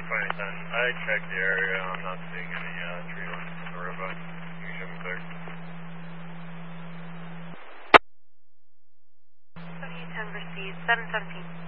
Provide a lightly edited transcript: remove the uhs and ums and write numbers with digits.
I checked the area. I'm not seeing any tree lines on the roadway. You can show me clear. 7810 proceed, 717.